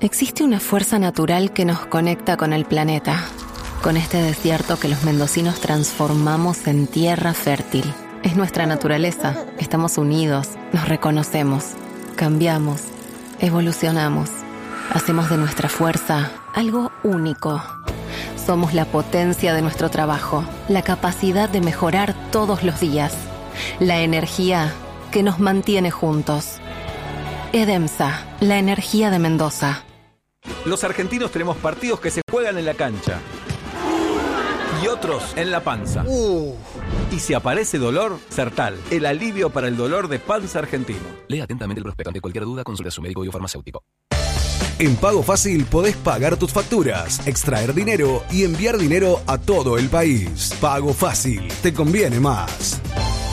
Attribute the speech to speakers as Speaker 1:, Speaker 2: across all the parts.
Speaker 1: Existe una fuerza natural que nos conecta con el planeta, con este desierto que los mendocinos transformamos en tierra fértil. Es nuestra naturaleza, estamos unidos, nos reconocemos, cambiamos, evolucionamos, hacemos de nuestra fuerza algo único. Somos la potencia de nuestro trabajo, la capacidad de mejorar todos los días, la energía que nos mantiene juntos. EDEMSA, la energía de Mendoza.
Speaker 2: Los argentinos tenemos partidos que se juegan en la cancha y otros en la panza. Y si aparece dolor, Sertal, el alivio para el dolor de panza argentino.
Speaker 3: Lea atentamente el prospecto. Ante cualquier duda, consulte a su médico y o farmacéutico.
Speaker 4: En Pago Fácil podés pagar tus facturas, extraer dinero y enviar dinero a todo el país. Pago Fácil, te conviene más.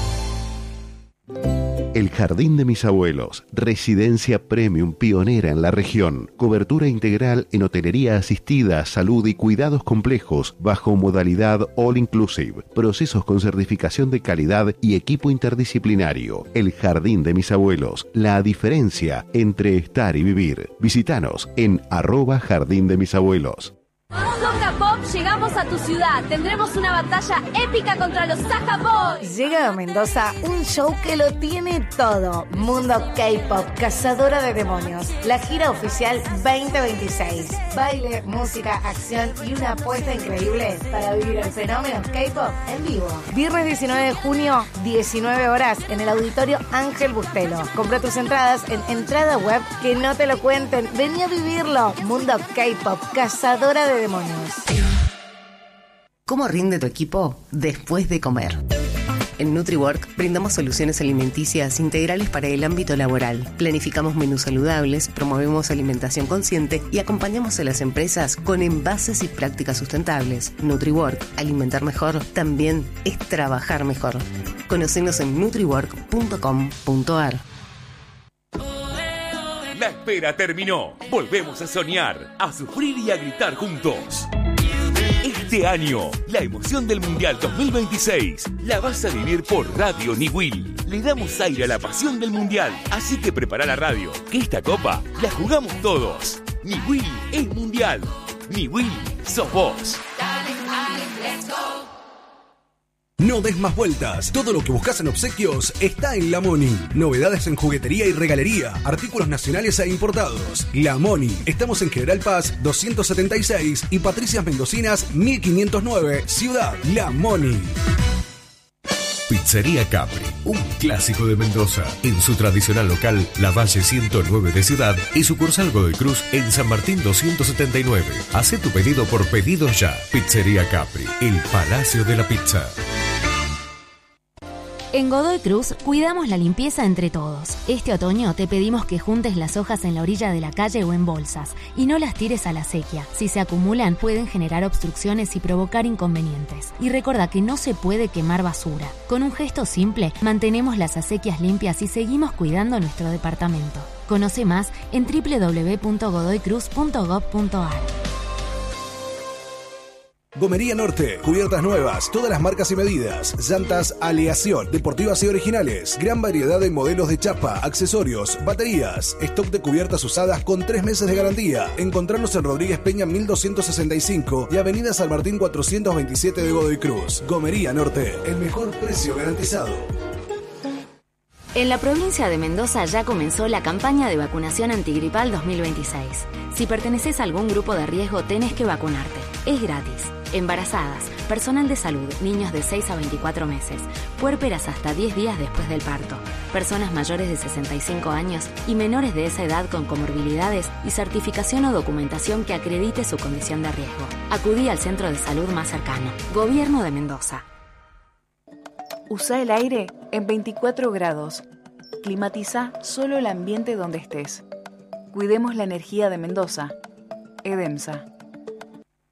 Speaker 5: El Jardín de Mis Abuelos, residencia premium pionera en la región, cobertura integral en hotelería asistida, salud y cuidados complejos bajo modalidad All Inclusive, procesos con certificación de calidad y equipo interdisciplinario. El Jardín de Mis Abuelos, la diferencia entre estar y vivir. Visítanos en @Jardín de Mis Abuelos.
Speaker 6: Soca Pop, llegamos a tu ciudad. Tendremos una batalla épica contra los Saja Boys.
Speaker 7: Llega a Mendoza un show que lo tiene todo. Mundo K-Pop, cazadora de demonios. La gira oficial 2026. Baile, música, acción y una apuesta increíble para vivir el fenómeno K-Pop en vivo. Viernes 19 de junio, 19 horas, en el Auditorio Ángel Bustelo. Compra tus entradas en entrada web, que no te lo cuenten. Vení a vivirlo. Mundo K-Pop, cazadora de demonios.
Speaker 8: ¿Cómo rinde tu equipo después de comer? En NutriWork brindamos soluciones alimenticias integrales para el ámbito laboral. Planificamos menús saludables, promovemos alimentación consciente y acompañamos a las empresas con envases y prácticas sustentables. NutriWork, alimentar mejor, también es trabajar mejor. Conocenos en nutriwork.com.ar.
Speaker 9: La espera terminó. Volvemos a soñar, a sufrir y a gritar juntos. Este año, la emoción del Mundial 2026 la vas a vivir por Radio Niwil. Le damos aire a la pasión del Mundial, así que prepara la radio, que esta copa la jugamos todos. Niwil es Mundial. Niwil sos vos.
Speaker 4: No des más vueltas. Todo lo que buscas en obsequios está en La Moni. Novedades en juguetería y regalería, artículos nacionales e importados. La Moni. Estamos en General Paz 276 y Patricias Mendocinas 1509, Ciudad. La Moni.
Speaker 10: Pizzería Capri, un clásico de Mendoza. En su tradicional local, La Valle 109 de Ciudad y sucursal Godoy Cruz en San Martín 279. Hacé tu pedido por Pedido Ya. Pizzería Capri, el Palacio de la Pizza.
Speaker 11: En Godoy Cruz cuidamos la limpieza entre todos. Este otoño te pedimos que juntes las hojas en la orilla de la calle o en bolsas y no las tires a la sequía. Si se acumulan pueden generar obstrucciones y provocar inconvenientes. Y recuerda que no se puede quemar basura. Con un gesto simple mantenemos las acequias limpias y seguimos cuidando nuestro departamento. Conoce más en www.godoycruz.gov.ar.
Speaker 4: Gomería Norte, cubiertas nuevas, todas las marcas y medidas, llantas Aleación, deportivas y originales, gran variedad de modelos de chapa, accesorios, baterías, stock de cubiertas usadas con 3 meses de garantía. Encontrarnos en Rodríguez Peña 1265 y Avenida San Martín 427 de Godoy Cruz. Gomería Norte, el mejor precio garantizado.
Speaker 11: En la provincia de Mendoza ya comenzó la campaña de vacunación antigripal 2026. Si perteneces a algún grupo de riesgo, tenés que vacunarte. Es gratis. Embarazadas, personal de salud, niños de 6 a 24 meses, puérperas hasta 10 días después del parto, personas mayores de 65 años y menores de esa edad con comorbilidades y certificación o documentación que acredite su condición de riesgo. Acudí al centro de salud más cercano. Gobierno de Mendoza.
Speaker 12: Usa el aire en 24 grados. Climatiza solo el ambiente donde estés. Cuidemos la energía de Mendoza. EDEMSA.